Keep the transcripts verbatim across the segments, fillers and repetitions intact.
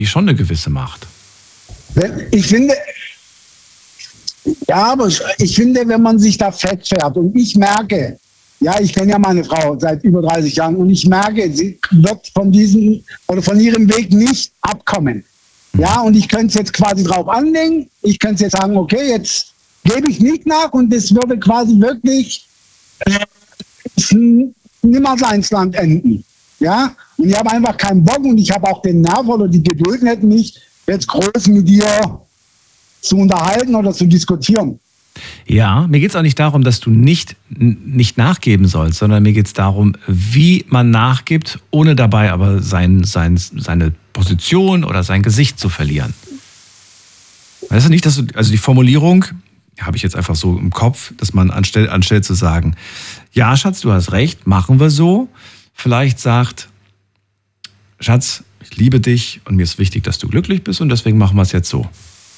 die schon eine gewisse Macht. Ich finde, ja, aber ich finde, wenn man sich da fett fährt und ich merke, ja, ich kenne ja meine Frau seit über dreißig Jahren und ich merke, sie wird von diesem oder von ihrem Weg nicht abkommen. Ja, und ich könnte es jetzt quasi drauf anlegen. Ich könnte jetzt sagen, okay, jetzt gebe ich nicht nach und das würde quasi wirklich äh, Nimmerleinsland enden. Ja, und ich habe einfach keinen Bock und ich habe auch den Nerv oder die Geduld nicht, mich jetzt groß mit dir zu unterhalten oder zu diskutieren. Ja, mir geht es auch nicht darum, dass du nicht, nicht nachgeben sollst, sondern mir geht es darum, wie man nachgibt, ohne dabei aber sein, sein, seine Position oder sein Gesicht zu verlieren. Weißt du nicht, dass du, also die Formulierung habe ich jetzt einfach so im Kopf, dass man anstelle, anstelle zu sagen, ja, Schatz, du hast recht, machen wir so, vielleicht sagt, Schatz, ich liebe dich und mir ist wichtig, dass du glücklich bist und deswegen machen wir es jetzt so.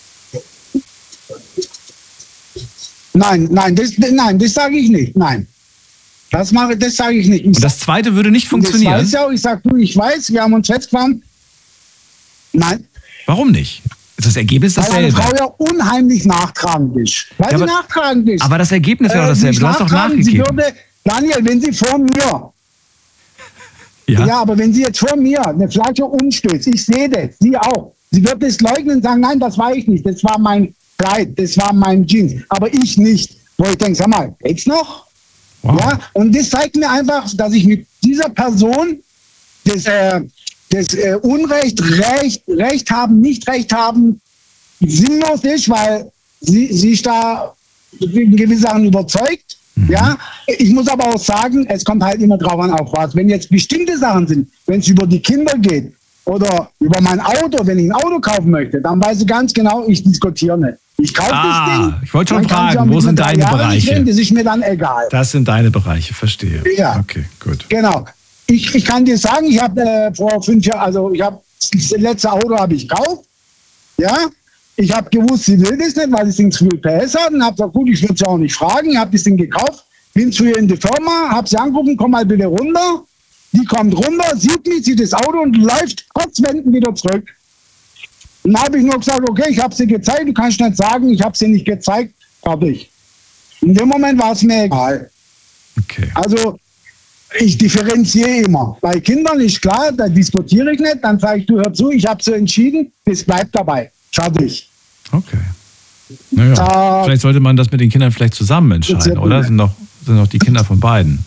Nein, nein, das, nein, das sage ich nicht. Nein, das mache, das sage ich nicht. Ich und das Zweite würde nicht funktionieren. Das weiß ja auch. Ich sage, du, ich weiß, wir haben uns festgefahren. Nein. Warum nicht? Ist das Ergebnis dasselbe? Weil meine Frau ja unheimlich nachtragend ist. Weil ja, sie aber, nachtragend ist. Aber das Ergebnis wäre äh, dasselbe. Du hast doch nachgegeben. Sie würde, Daniel, wenn sie vor mir, ja. ja, aber wenn sie jetzt vor mir eine Flasche umstößt, ich sehe das, sie auch. Sie wird es leugnen und sagen, nein, das war ich nicht. Das war mein Kleid, das war mein Jeans, aber ich nicht. Wo ich denke, sag mal, geht's noch? Wow. Ja, und das zeigt mir einfach, dass ich mit dieser Person das, äh, das äh, Unrecht, Recht, Recht haben, nicht Recht haben, sinnlos ist, weil sie, sie ist da in gewissen Sachen überzeugt. Mhm. Ja, ich muss aber auch sagen, es kommt halt immer drauf an, auf was. Wenn jetzt bestimmte Sachen sind, wenn es über die Kinder geht oder über mein Auto, wenn ich ein Auto kaufen möchte, dann weiß ich ganz genau, ich diskutiere nicht. Ich kaufe ah, das Ding. Ich wollte schon fragen, wo sind deine Bereiche? Reden, das ist mir dann egal. Das sind deine Bereiche, verstehe. Ja. Okay, gut. Genau. Ich, ich kann dir sagen, ich habe äh, vor fünf Jahren, also ich habe das letzte Auto habe ich gekauft. Ja. Ich habe gewusst, sie will das nicht, weil das Ding zu viel P S hat. Und habe gesagt, gut, ich würde sie auch nicht fragen. Ich habe das Ding gekauft, bin zu ihr in die Firma, habe sie angerufen, komm mal bitte runter. Die kommt runter, sieht mich, sieht das Auto und läuft kurz wenden wieder zurück. Dann habe ich nur gesagt, okay, ich habe sie gezeigt, du kannst nicht sagen, ich habe sie nicht gezeigt, fertig. In dem Moment war es mir egal. Okay. Also ich differenziere immer. Bei Kindern ist klar, da diskutiere ich nicht, dann sage ich, du hör zu, ich habe so entschieden, das bleibt dabei. Fertig. Okay. Naja, da, vielleicht sollte man das mit den Kindern vielleicht zusammen entscheiden, oder? Das sind doch, sind doch die Kinder von beiden.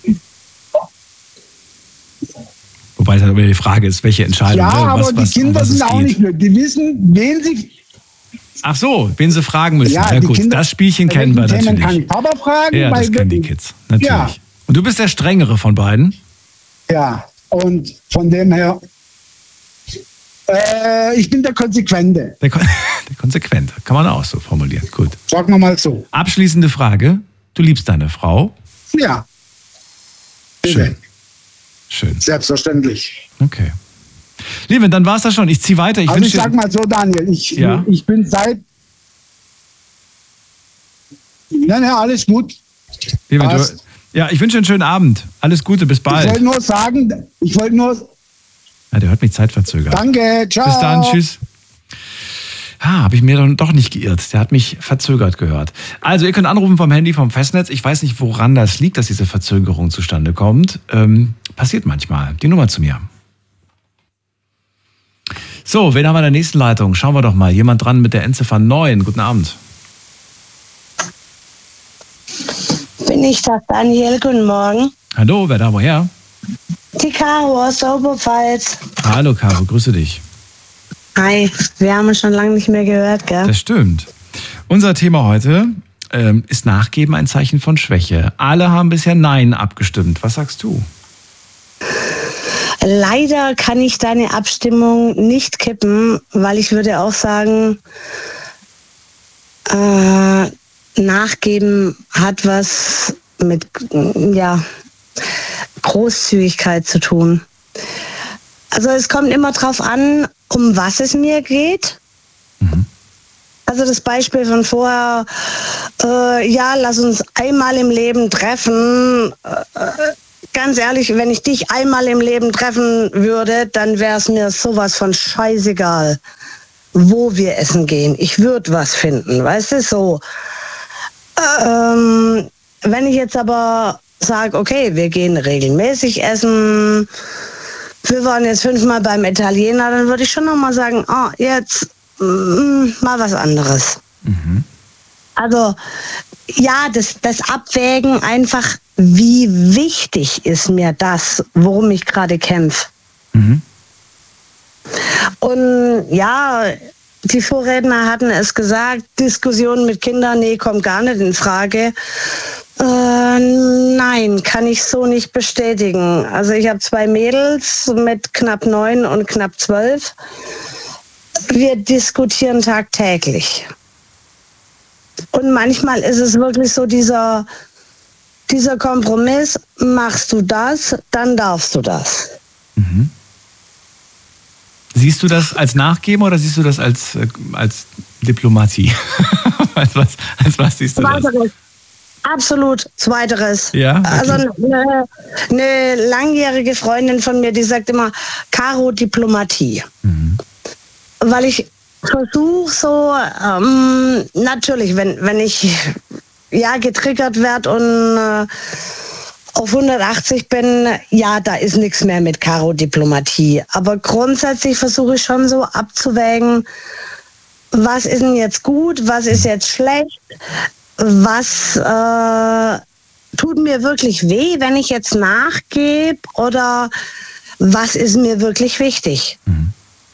Wobei es halt immer die Frage ist, welche Entscheidung. Ja, ne? was, aber was, die Kinder um sind auch geht. nicht blöd. Die wissen, wen sie... Ach so, wen sie fragen müssen. Ja, ja gut, Kinder, das Spielchen kennen wir Themen natürlich. kann ich Papa fragen. Ja, das kennen die Kids, natürlich. Ja. Und du bist der Strengere von beiden? Ja, und von dem her... Äh, ich bin der Konsequente. Der, Kon der Konsequente, kann man auch so formulieren. Gut. Sagen wir mal so. Abschließende Frage. Du liebst deine Frau? Ja. Bitte. Schön. Schön. Selbstverständlich. Okay. Liebe, dann war es das schon. Ich ziehe weiter. Ich also ich sag mal so, Daniel, ich, ja. ich bin seit... Nein, ja, alles gut. Liebe, du, ja, ich wünsche einen schönen Abend. Alles Gute, bis bald. Ich wollte nur sagen, ich wollte nur... Ja, der hört mich zeitverzögert. Danke, ciao. Bis dann, tschüss. Ah, habe ich mir dann doch nicht geirrt. Der hat mich verzögert gehört. Also, ihr könnt anrufen vom Handy, vom Festnetz. Ich weiß nicht, woran das liegt, dass diese Verzögerung zustande kommt. Ähm, passiert manchmal. Die Nummer zu mir. So, wen haben wir in der nächsten Leitung? Schauen wir doch mal. Jemand dran mit der Endziffer neun. Guten Abend. Bin ich das, Daniel? Guten Morgen. Hallo, wer da woher? Die Caro aus der Oberpfalz. Hallo Caro, grüße dich. Hi, wir haben uns schon lange nicht mehr gehört, gell? Das stimmt. Unser Thema heute ähm, ist Nachgeben ein Zeichen von Schwäche. Alle haben bisher Nein abgestimmt. Was sagst du? Leider kann ich deine Abstimmung nicht kippen, weil ich würde auch sagen, äh, Nachgeben hat was mit, ja... Großzügigkeit zu tun. Also es kommt immer drauf an, um was es mir geht. Mhm. Also das Beispiel von vorher, äh, ja, lass uns einmal im Leben treffen, äh, ganz ehrlich, wenn ich dich einmal im Leben treffen würde, dann wäre es mir sowas von scheißegal, wo wir essen gehen. Ich würde was finden, weißt du, so. Ähm, wenn ich jetzt aber sage, okay, wir gehen regelmäßig essen, wir waren jetzt fünfmal beim Italiener, dann würde ich schon nochmal sagen, ah, jetzt mm, mal was anderes. Mhm. Also, ja, das, das Abwägen einfach, wie wichtig ist mir das, worum ich gerade kämpfe. Mhm. Und ja, die Vorredner hatten es gesagt, Diskussionen mit Kindern, nee, kommt gar nicht in Frage. Äh, nein, kann ich so nicht bestätigen. Also ich habe zwei Mädels mit knapp neun und knapp zwölf. Wir diskutieren tagtäglich. Und manchmal ist es wirklich so dieser, dieser Kompromiss, machst du das, dann darfst du das. Mhm. Siehst du das als Nachgeben oder siehst du das als, als Diplomatie? als, was, als was siehst du das? Zweiteres. Absolut Zweiteres. Ja, okay. Also eine, eine langjährige Freundin von mir, die sagt immer, Caro, Diplomatie. Mhm. Weil ich versuche so, ähm, natürlich, wenn, wenn ich ja getriggert werde und äh, auf hundertachtzig bin, ja, da ist nichts mehr mit Karo-Diplomatie. Aber grundsätzlich versuche ich schon so abzuwägen, was ist denn jetzt gut, was ist jetzt schlecht, was äh, tut mir wirklich weh, wenn ich jetzt nachgebe, oder was ist mir wirklich wichtig. Mhm.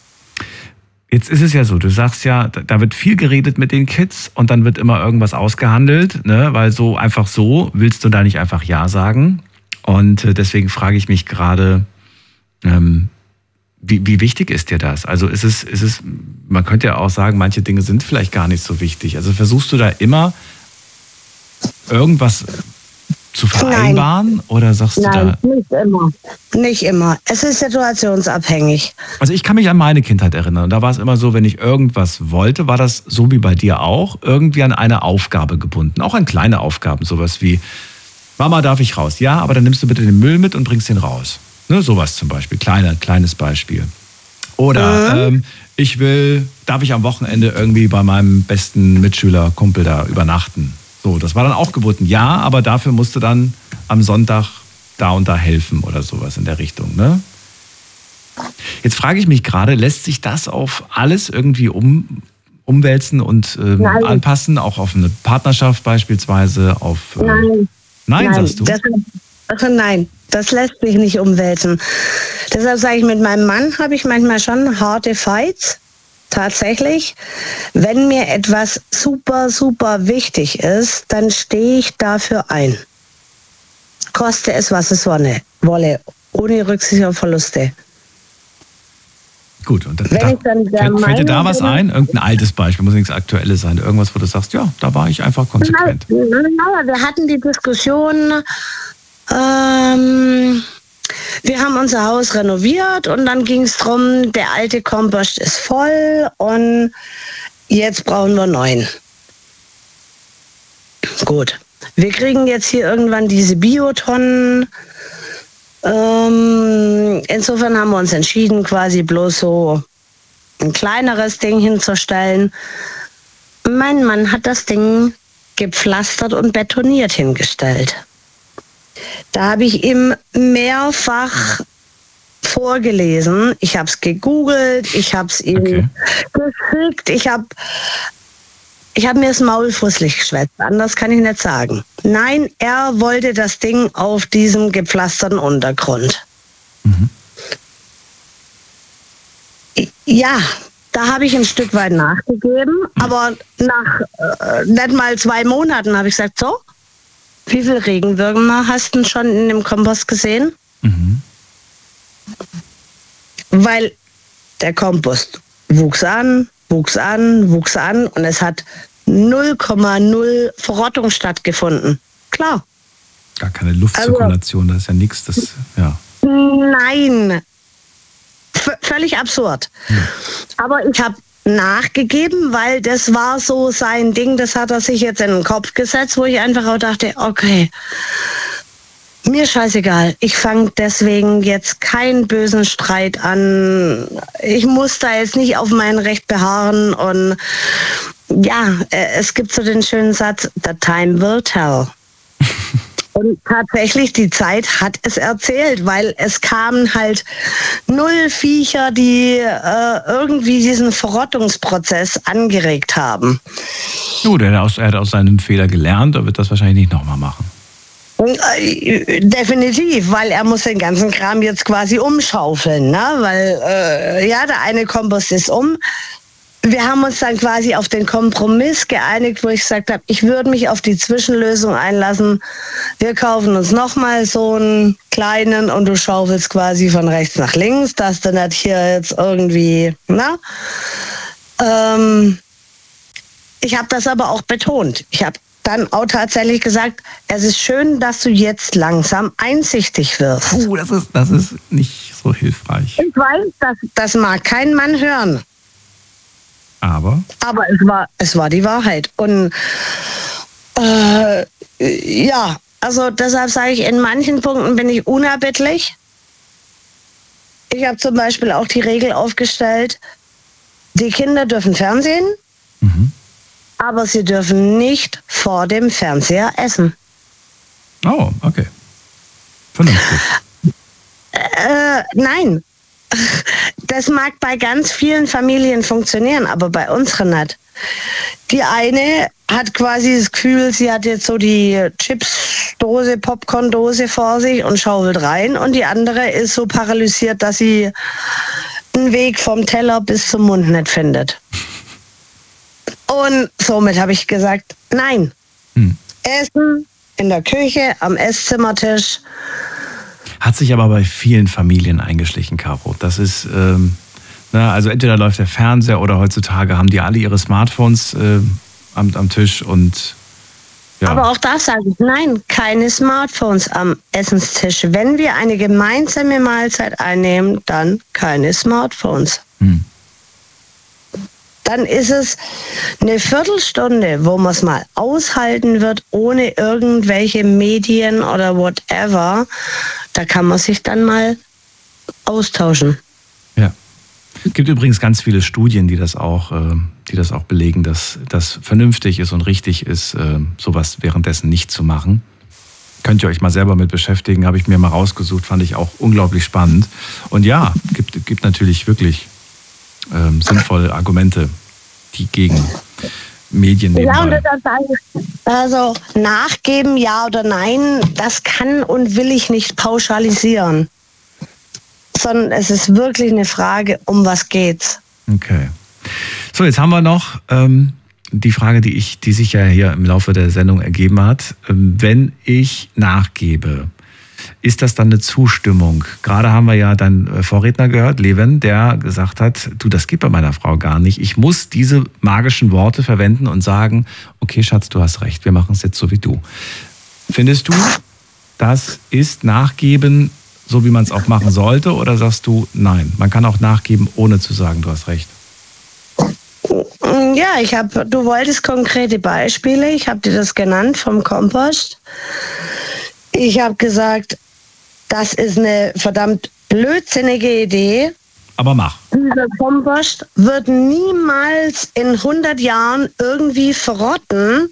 Jetzt ist es ja so, du sagst ja, da wird viel geredet mit den Kids und dann wird immer irgendwas ausgehandelt, ne? Weil so einfach so willst du da nicht einfach Ja sagen. Und deswegen frage ich mich gerade, ähm, wie, wie wichtig ist dir das? Also ist es, ist es, man könnte ja auch sagen, manche Dinge sind vielleicht gar nicht so wichtig. Also versuchst du da immer irgendwas zu vereinbaren? Nein. Oder sagst Nein, du da... nicht immer. Nicht immer. Es ist situationsabhängig. Also ich kann mich an meine Kindheit erinnern. Und da war es immer so, wenn ich irgendwas wollte, war das so wie bei dir auch, irgendwie an eine Aufgabe gebunden. Auch an kleine Aufgaben, sowas wie, Mama, darf ich raus? Ja, aber dann nimmst du bitte den Müll mit und bringst den raus. Ne, sowas zum Beispiel, kleine, kleines Beispiel. Oder mhm. ähm, ich will, darf ich am Wochenende irgendwie bei meinem besten Mitschüler, Kumpel da übernachten? So, das war dann auch geboten. Ja, aber dafür musst du dann am Sonntag da und da helfen oder sowas in der Richtung, ne? Jetzt frage ich mich gerade, lässt sich das auf alles irgendwie um, umwälzen und ähm, anpassen? Auch auf eine Partnerschaft beispielsweise? Auf, äh, nein. Nein, nein, sagst du? Das, also nein, das lässt sich nicht umwälzen. Deshalb sage ich, mit meinem Mann habe ich manchmal schon harte Fights. Tatsächlich, wenn mir etwas super, super wichtig ist, dann stehe ich dafür ein. Koste es, was es wolle, ohne Rücksicht auf Verluste. Gut, und da, da, fällt, fällt dir da was ein? Irgendein altes Beispiel, muss nichts Aktuelles sein. Irgendwas, wo du sagst, ja, da war ich einfach konsequent. Naja, wir hatten die Diskussion, ähm, wir haben unser Haus renoviert und dann ging es darum, der alte Kompost ist voll und jetzt brauchen wir neuen. Gut, wir kriegen jetzt hier irgendwann diese Biotonnen. Ähm, insofern haben wir uns entschieden, quasi bloß so ein kleineres Ding hinzustellen. Mein Mann hat das Ding gepflastert und betoniert hingestellt. Da habe ich ihm mehrfach vorgelesen. Ich habe es gegoogelt, ich habe es ihm okay. geschickt, ich habe ich hab mir das Maul fusselig geschwätzt. Anders kann ich nicht sagen. Nein, er wollte das Ding auf diesem gepflasterten Untergrund. Mhm. Ja, da habe ich ein Stück weit nachgegeben, aber nach äh, nicht mal zwei Monaten habe ich gesagt, so, wie viel Regenwürmer hast du schon in dem Kompost gesehen? Mhm. Weil der Kompost wuchs an, wuchs an, wuchs an und es hat null Komma null Verrottung stattgefunden. Klar. Gar keine Luftzirkulation, also, das ist ja nichts, das, ja. Nein. V- völlig absurd. Ja. Aber ich habe nachgegeben, weil das war so sein Ding, das hat er sich jetzt in den Kopf gesetzt, wo ich einfach auch dachte, okay, Mir scheißegal. Ich fange deswegen jetzt keinen bösen Streit an. Ich muss da jetzt nicht auf mein Recht beharren. Und ja, es gibt so den schönen Satz, the time will tell. Und tatsächlich, die Zeit hat es erzählt, weil es kamen halt null Viecher, die äh, irgendwie diesen Verrottungsprozess angeregt haben. Gut, er hat, aus, er hat aus seinem Fehler gelernt, er wird das wahrscheinlich nicht nochmal machen. Definitiv, weil er muss den ganzen Kram jetzt quasi umschaufeln, ne? Weil äh, ja, der eine Kompost ist um. Wir haben uns dann quasi auf den Kompromiss geeinigt, wo ich gesagt habe, ich würde mich auf die Zwischenlösung einlassen. Wir kaufen uns nochmal so einen kleinen und du schaufelst quasi von rechts nach links, dass du nicht hier jetzt irgendwie, na? Ähm, ich habe das aber auch betont. Ich habe dann auch tatsächlich gesagt, es ist schön, dass du jetzt langsam einsichtig wirst. Puh, das ist, das ist nicht so hilfreich. Ich weiß, das, das mag kein Mann hören. Aber? Aber es war, es war die Wahrheit. Und äh, ja, also deshalb sage ich, in manchen Punkten bin ich unerbittlich. Ich habe zum Beispiel auch die Regel aufgestellt, die Kinder dürfen Fernsehen, mhm. aber sie dürfen nicht vor dem Fernseher essen. Oh, okay. Vernünftig. Äh, nein. Das mag bei ganz vielen Familien funktionieren, aber bei unseren nicht. Die eine hat quasi das Gefühl, sie hat jetzt so die Chipsdose, Popcorn-Dose vor sich und schaufelt rein, und die andere ist so paralysiert, dass sie einen Weg vom Teller bis zum Mund nicht findet. Und somit habe ich gesagt, nein. Hm. Essen in der Küche, am Esszimmertisch. Hat sich aber bei vielen Familien eingeschlichen, Caro. Das ist, ähm, na, also entweder läuft der Fernseher oder heutzutage haben die alle ihre Smartphones äh, am, am Tisch und ja. Aber auch da sage ich, nein, keine Smartphones am Essenstisch. Wenn wir eine gemeinsame Mahlzeit einnehmen, dann keine Smartphones. Hm. Dann ist es eine Viertelstunde, wo man es mal aushalten wird, ohne irgendwelche Medien oder whatever. Da kann man sich dann mal austauschen. Ja. Es gibt übrigens ganz viele Studien, die das auch, äh, die das auch belegen, dass das vernünftig ist und richtig ist, äh, sowas währenddessen nicht zu machen. Könnt ihr euch mal selber mit beschäftigen, habe ich mir mal rausgesucht, fand ich auch unglaublich spannend. Und ja, gibt, gibt natürlich wirklich ähm, sinnvolle Argumente, die gegen Medien nehmen. Ja, und das heißt, also nachgeben, ja oder nein, das kann und will ich nicht pauschalisieren. Sondern es ist wirklich eine Frage, um was geht's. Okay. So, jetzt haben wir noch ähm, die Frage, die ich, die sich ja hier im Laufe der Sendung ergeben hat. Ähm, wenn ich nachgebe, ist das dann eine Zustimmung? Gerade haben wir ja deinen Vorredner gehört, Leven, der gesagt hat, du, das geht bei meiner Frau gar nicht. Ich muss diese magischen Worte verwenden und sagen, okay, Schatz, du hast recht, wir machen es jetzt so wie du. Findest du, das ist Nachgeben, so wie man es auch machen sollte? Oder sagst du, nein, man kann auch nachgeben, ohne zu sagen, du hast recht? Ja, ich habe, du wolltest konkrete Beispiele, ich habe dir das genannt vom Kompost. Ich habe gesagt, das ist eine verdammt blödsinnige Idee. Aber mach. Dieser Kompost wird niemals in hundert Jahren irgendwie verrotten.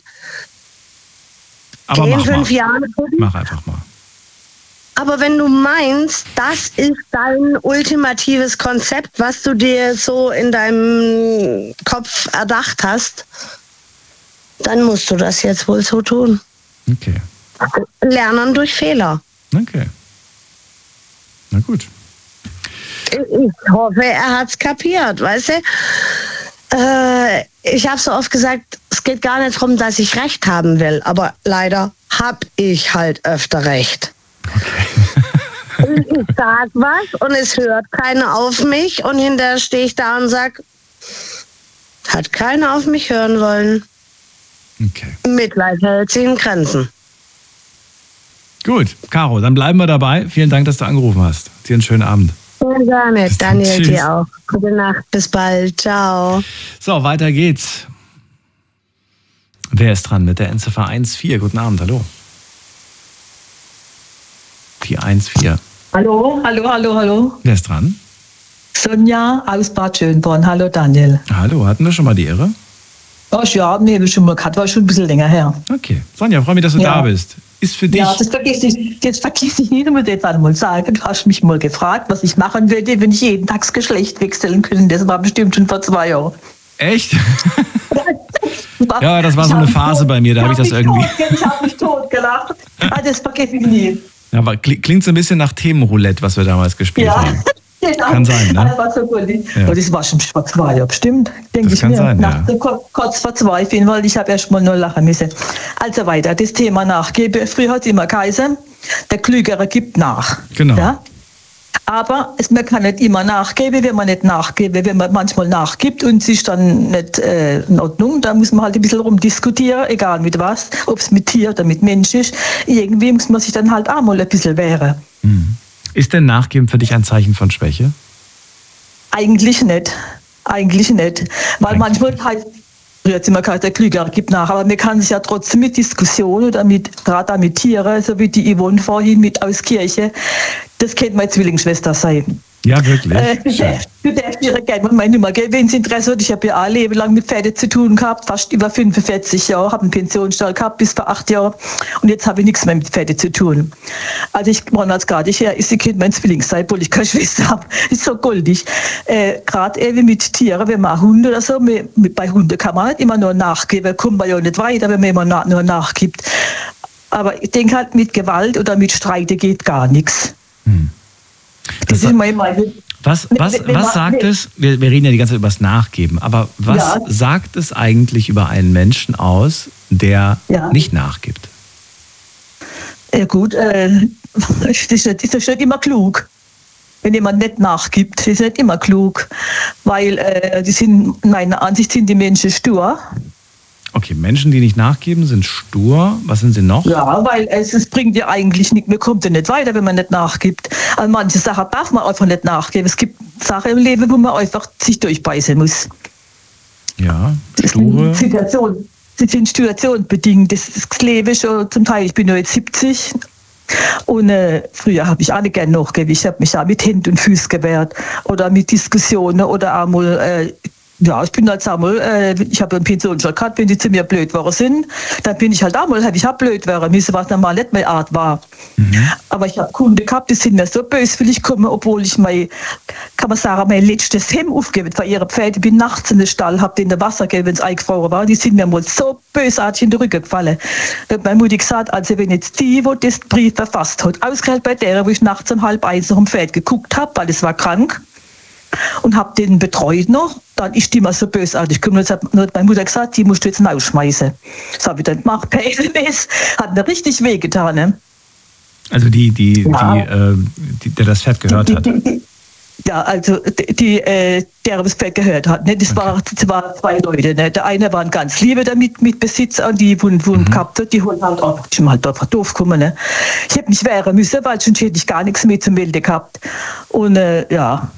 Aber in mach fünf mal. Jahren. Mach einfach mal. Aber wenn du meinst, das ist dein ultimatives Konzept, was du dir so in deinem Kopf erdacht hast, dann musst du das jetzt wohl so tun. Okay. Lernen durch Fehler. Okay. Na gut. Ich hoffe, er hat es kapiert, weißt du? Äh, ich habe so oft gesagt, es geht gar nicht darum, dass ich Recht haben will, aber leider habe ich halt öfter Recht. Okay. Ich sag was und es hört keiner auf mich und hinterher stehe ich da und sag, hat keiner auf mich hören wollen. Okay. Mitleid hält sich in Grenzen. Gut, Caro, dann bleiben wir dabei. Vielen Dank, dass du angerufen hast. Dir einen schönen Abend. Sehr gerne. Daniel, dir auch. Gute Nacht, bis bald. Ciao. So, weiter geht's. Wer ist dran mit der Endziffer eins vier? Guten Abend, hallo. die eins vier. Hallo, hallo, hallo, hallo. Wer ist dran? Sonja aus Bad Schönborn. Hallo Daniel. Hallo, hatten wir schon mal die Ehre? Ach ja, nee, wir schon mal gehabt, war schon ein bisschen länger her. Okay. Sonja, freue mich, dass du ja. da bist. Ist für dich... Ja, das vergesse ich, das vergesse ich nie, muss ich jetzt einmal sagen. Du hast mich mal gefragt, was ich machen würde, wenn ich jeden Tag das Geschlecht wechseln könnte. Das war bestimmt schon vor zwei Jahren. Echt? Ja, das war so eine Phase bei mir, da habe ich das irgendwie... Tot, ich habe mich totgelacht. Das vergesse ich nie. Ja, aber klingt so ein bisschen nach Themenroulette, was wir damals gespielt ja. haben. Genau. Kann sein, ne? Das war so gut. Ja. Das war schon vor zwei Jahren, bestimmt, denke ich kann mir. Sein, Nach, ja. Kurz vor zwei, weil ich habe erst mal nur lachen müssen. Also weiter, das Thema Nachgebe. Früher hat es immer geheißen, der Klügere gibt nach. Genau. Ja? Aber es, man kann nicht immer nachgeben, wenn man nicht nachgebe. Wenn man manchmal nachgibt und es ist dann nicht äh, in Ordnung, dann muss man halt ein bisschen rumdiskutieren, egal mit was, ob es mit Tier oder mit Mensch ist. Irgendwie muss man sich dann halt auch mal ein bisschen wehren. Mhm. Ist denn Nachgeben für dich ein Zeichen von Schwäche? Eigentlich nicht. Eigentlich nicht. Weil Eigentlich manchmal nicht. heißt, früher hat immer gesagt, der Klügere gibt nach, aber man kann sich ja trotzdem mit Diskussionen oder mit, gerade auch mit Tieren, so wie die Yvonne vorhin mit aus Kirche, das könnte meine Zwillingsschwester sein. Ja, wirklich. Äh, du darfst ihre gerne mal meine Nummer geben, wenn es Interesse hat. Ich habe ja auch ein Leben lang mit Pferden zu tun gehabt, fast über fünfundvierzig Jahre, habe einen Pensionsstall gehabt bis vor acht Jahren und jetzt habe ich nichts mehr mit Pferden zu tun. Also ich meine als gerade her, ist die Kind mein Zwilling sein, obwohl ich keine Schwester habe. Ist so goldig. Äh, gerade eben mit Tieren, wenn man Hunde oder so, mit, mit, bei Hunden kann man nicht immer nur nachgeben, kommt man ja nicht weiter, wenn man immer na, nur nachgibt. Aber ich denke halt, mit Gewalt oder mit Streiten geht gar nichts. Hm. Das das meine, was was, was sagt es, wir, wir reden ja die ganze Zeit über das Nachgeben, aber was ja. sagt es eigentlich über einen Menschen aus, der ja. nicht nachgibt? Ja gut, äh, das ist nicht, das ist nicht immer klug. Wenn jemand nicht nachgibt, das ist nicht immer klug, weil äh, die sind, meiner Ansicht sind die Menschen stur. Okay, Menschen, die nicht nachgeben, sind stur. Was sind sie noch? Ja, weil es, es bringt ja eigentlich nichts, man kommt ja nicht weiter, wenn man nicht nachgibt. Also manche Sachen darf man einfach nicht nachgeben. Es gibt Sachen im Leben, wo man einfach sich durchbeißen muss. Ja, sture. Das sind Situationen bedingt. Das, das Leben schon zum Teil, ich bin nur jetzt siebzig. Und äh, früher habe ich auch nicht gerne nachgegeben. Ich habe mich auch mit Händen und Füßen gewehrt. Oder mit Diskussionen oder auch mal... Äh, Ja, ich bin halt einmal, äh, ich habe einen Pensionsjob gehabt, wenn die zu mir blöd waren sind, dann bin ich halt einmal, hätte ich auch blöd werden müssen, was normal nicht meine Art war. Mhm. Aber ich habe Kunden gehabt, die sind mir so böswillig gekommen, obwohl ich mein, kann man sagen, mein letztes Hemd aufgegeben von ihren Pferden. Ich bin nachts in den Stall, habe denen Wasser gegeben, wenn es eingefroren war. Die sind mir mal so bösartig in den Rücken gefallen. Da hat meine Mutter gesagt, also wenn jetzt die, wo das Brief verfasst hat, ausgerechnet bei der, wo ich nachts um halb eins noch im Pferd geguckt habe, weil es war krank, und habe den betreut noch, dann ist die mal so bösartig. Dann hat meine Mutter gesagt, die musst du jetzt rausschmeißen. Das habe ich dann gemacht, per S M S. Hat mir richtig wehgetan. Ne? Also die, die, ja. die, äh, die, der das Pferd gehört die, hat? Die, die, ja, also die, die, äh, der das Pferd gehört hat. Ne? Das, okay. war, das waren zwei Leute. Ne? Der eine war ein ganz lieber damit mit Besitzer und die wurden mhm. gehabt hat, die wurden halt auch, die halt einfach doof gekommen. Ne? Ich hätte mich wehren müssen, weil sonst hätte ich gar nichts mehr zu melden gehabt. Und äh, ja.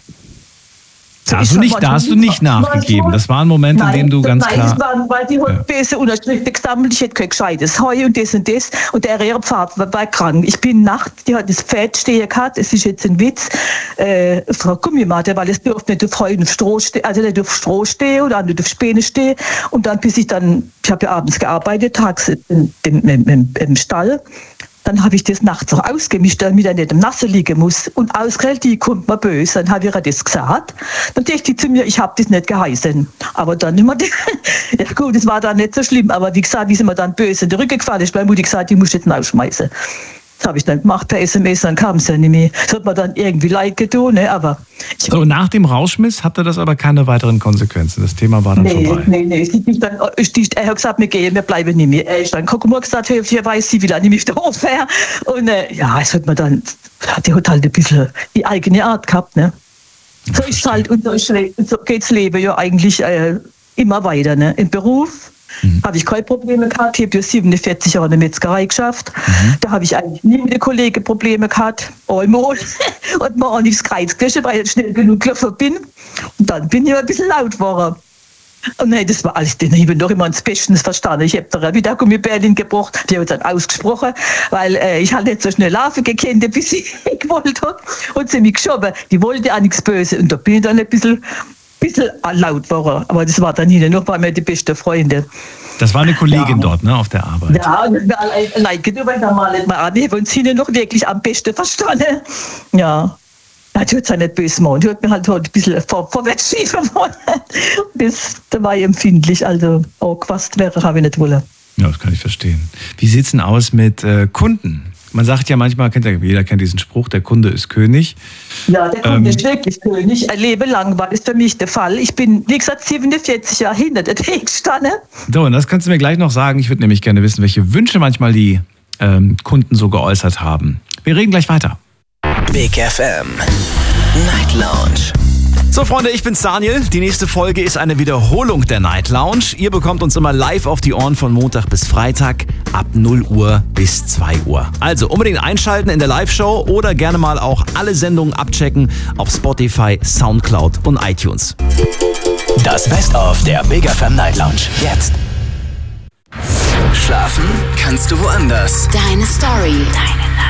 Da hast, du nicht, da hast du nicht nachgegeben. Das war ein Moment, nein, in dem du ganz nein, klar... Nein, das war, weil die ja. hat böse Unterschriften gesammelt, ich hätte kein gescheites Heu und das und das. Und der ihre Pfad war, war krank. Ich bin nachts, die hat das Pferd stehen gehabt, es ist jetzt ein Witz, äh, Frau Gummimatte, weil es durfte nicht auf Heu und auf Stroh stehen, also nicht auf Stroh stehen oder nicht auf Späne stehen. Und dann, bis ich dann, ich habe ja abends gearbeitet, tags im, im, im, im Stall, dann habe ich das nachts noch ausgemischt, damit er nicht im Nasse liegen muss. Und ausgerechnet, die kommt mir böse. Dann habe ich ihr das gesagt. Dann dachte die zu mir, ich habe das nicht geheißen. Aber dann immer, ja gut, das war dann nicht so schlimm. Aber wie gesagt, wie sie mir dann böse in die Rücke gefallen ist, meine Mutter gesagt, die musst du jetzt rausschmeißen. Das habe ich dann gemacht per S M S, dann kam es ja nicht mehr. Das hat mir dann irgendwie leid getan, ne? Aber so, nach dem Rausschmiss hatte das aber keine weiteren Konsequenzen. Das Thema war dann nee, vorbei. Nee, nee, nee. Dann, er hat gesagt, wir gehen, wir bleiben nicht mehr. Er ist dann guck mal gesagt, hier weiß sie, will er nicht mehr auf den Hof her. Und äh, ja, es hat mir dann, die hat halt ein bisschen die eigene Art gehabt, ne? So ist es halt, und so, so geht das Leben ja eigentlich äh, immer weiter, ne? Im Beruf. Mhm. Habe ich keine Probleme gehabt. Ich habe ja siebenundvierzig Jahre in der Metzgerei geschafft. Mhm. Da habe ich eigentlich nie mit den Kollegen Probleme gehabt. Einmal und mal auch nichts Kreuz gekriegt, weil ich schnell genug gelaufen bin. Und dann bin ich ein bisschen laut geworden. Oh nein, das war alles, den habe ich noch immer ins Bestens verstanden. Ich habe da wieder Gummibärchen gebracht, die hat dann ausgesprochen, weil äh, ich halt nicht so schnell laufen gekannt, bis sie wollte. Und sie mich geschoben, die wollte auch nichts Böses. Und da bin ich dann ein bisschen, bisschen laut geworden. Aber das war dann nicht nur bei mir die beste Freunde. Das war eine Kollegin ja. dort, ne, auf der Arbeit. Ja, nein, gegenüber normal nicht mehr an. Die haben uns hier noch wirklich am besten verstanden. Ja. Ja, die hat es ja nicht böse gemacht. Die hat mir halt ein bisschen vor, vorwärts schieben wollen. Das, da war ich empfindlich. Also, auch gefasst wäre, habe ich nicht wollen. Ja, das kann ich verstehen. Wie sieht es denn aus mit äh, Kunden? Man sagt ja manchmal, kennt ja, jeder kennt diesen Spruch, der Kunde ist König. Ja, der Kunde ähm, ist wirklich König. Ein Leben lang war das für mich der Fall. Ich bin, wie gesagt, siebenundvierzig Jahre hinter der Weg gestanden. So, und das kannst du mir gleich noch sagen. Ich würde nämlich gerne wissen, welche Wünsche manchmal die ähm, Kunden so geäußert haben. Wir reden gleich weiter. Big F M Night Lounge. So Freunde, ich bin's Daniel. Die nächste Folge ist eine Wiederholung der Night Lounge. Ihr bekommt uns immer live auf die Ohren von Montag bis Freitag ab null Uhr bis zwei Uhr. Also unbedingt einschalten in der Live-Show oder gerne mal auch alle Sendungen abchecken auf Spotify, Soundcloud und iTunes. Das Best-of der Big F M Night Lounge jetzt. Schlafen kannst du woanders. Deine Story. Deine